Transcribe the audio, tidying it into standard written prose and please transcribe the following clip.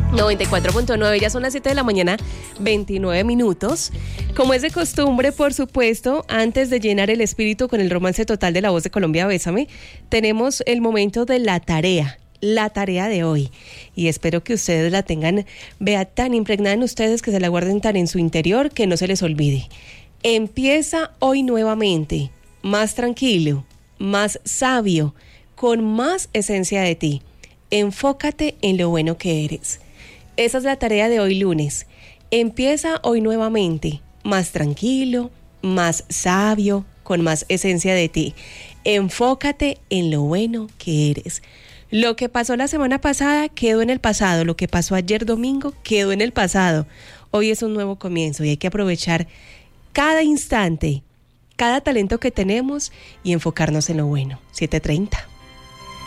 94.9, ya son las 7 de la mañana, 29 minutos. Como es de costumbre, por supuesto, antes de llenar el espíritu con el romance total de La Voz de Colombia, Bésame, tenemos el momento de la tarea de hoy. Y espero que ustedes la tengan, vea, tan impregnada en ustedes, que se la guarden tan en su interior, que no se les olvide. Empieza hoy nuevamente, más tranquilo, más sabio, con más esencia de ti. Enfócate en lo bueno que eres. Esa es la tarea de hoy lunes. Empieza hoy nuevamente, más tranquilo, más sabio, con más esencia de ti. Enfócate en lo bueno que eres. Lo que pasó la semana pasada quedó en el pasado. Lo que pasó ayer domingo quedó en el pasado. Hoy es un nuevo comienzo y hay que aprovechar cada instante, cada talento que tenemos y enfocarnos en lo bueno. 7:30.